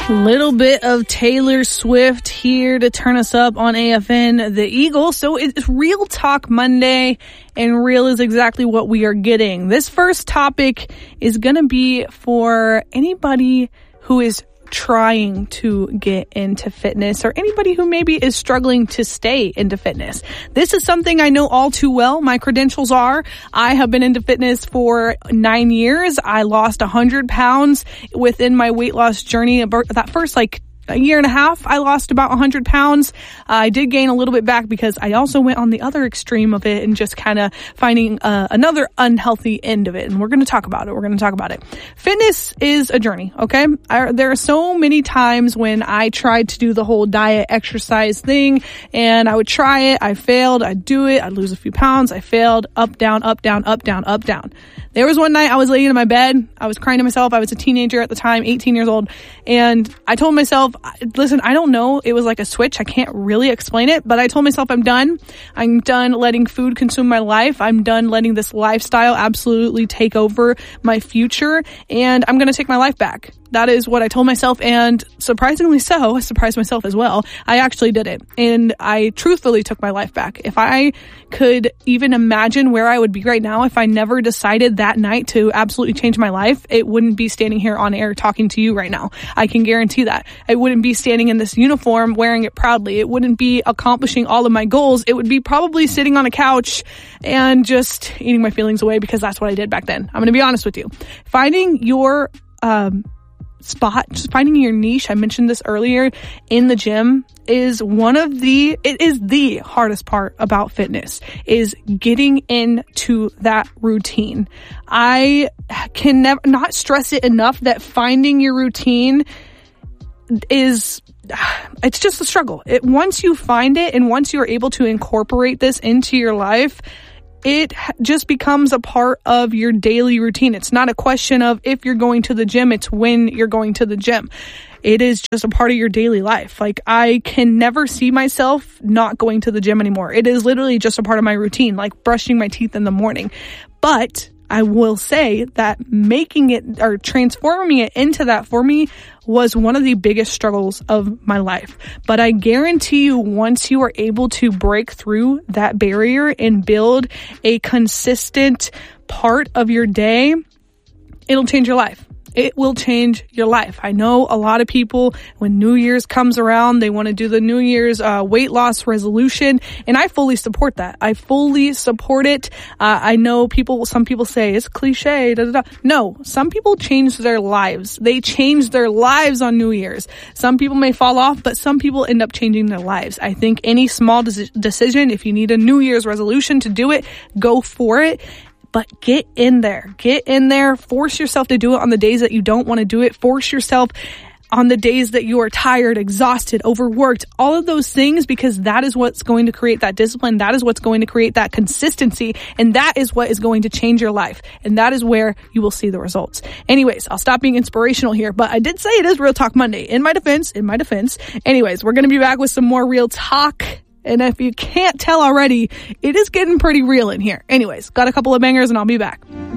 Little bit of Taylor Swift here to turn us up on AFN The Eagle. So it's Real Talk Monday, and real is exactly what we are getting. This first topic is going to be for anybody who is trying to get into fitness, or anybody who maybe is struggling to stay into fitness. This is something I know all too well. My credentials are, I have been into fitness for 9 years. I lost 100 pounds within my weight loss journey. That first a year and a half, I lost about 100 pounds. I did gain a little bit back because I also went on the other extreme of it and just kind of finding another unhealthy end of it. And we're going to talk about it. Fitness is a journey, okay? There are so many times when I tried to do the whole diet exercise thing, and I would try it, I failed, I'd do it, I'd lose a few pounds, I failed, up, down, up, down, up, down, up, down. There was one night I was laying in my bed, I was crying to myself. I was a teenager at the time, 18 years old, and I told myself, listen, I don't know. It was like a switch. I can't really explain it, but I told myself I'm done. I'm done letting food consume my life. I'm done letting this lifestyle absolutely take over my future, and I'm going to take my life back. That is what I told myself, and surprisingly so, I surprised myself as well. I actually did it, and I truthfully took my life back. If I could even imagine where I would be right now if I never decided that night to absolutely change my life, it wouldn't be standing here on air talking to you right now. I can guarantee that. I wouldn't be standing in this uniform wearing it proudly. It wouldn't be accomplishing all of my goals. It would be probably sitting on a couch and just eating my feelings away, because that's what I did back then. I'm going to be honest with you. Finding your spot, just finding your niche, I mentioned this earlier, in the gym is it is the hardest part about fitness, is getting into that routine. I can never not stress it enough that finding your routine it's just a struggle. Once you find it, and once you're able to incorporate this into your life, it just becomes a part of your daily routine. It's not a question of if you're going to the gym, it's when you're going to the gym. It is just a part of your daily life. Like, I can never see myself not going to the gym anymore. It is literally just a part of my routine, like brushing my teeth in the morning. But I will say that making it or transforming it into that for me was one of the biggest struggles of my life. But I guarantee you, once you are able to break through that barrier and build a consistent part of your day, it'll change your life. It will change your life. I know a lot of people, when New Year's comes around, they want to do the New Year's weight loss resolution, and I fully support that. I fully support it. I know some people say it's cliche. No, some people change their lives. They change their lives on New Year's. Some people may fall off, but some people end up changing their lives. I think any small decision, if you need a New Year's resolution to do it, go for it. But get in there, force yourself to do it on the days that you don't want to do it, force yourself on the days that you are tired, exhausted, overworked, all of those things, because that is what's going to create that discipline. That is what's going to create that consistency. And that is what is going to change your life. And that is where you will see the results. Anyways, I'll stop being inspirational here, but I did say it is Real Talk Monday. In my defense. Anyways, we're going to be back with some more real talk. And if you can't tell already, it is getting pretty real in here. Anyways, got a couple of bangers and I'll be back.